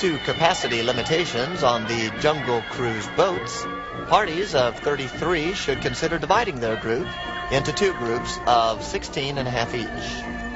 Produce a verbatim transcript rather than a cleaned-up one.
to capacity limitations on the Jungle Cruise boats, parties of thirty-three should consider dividing their group into two groups of sixteen and a half each.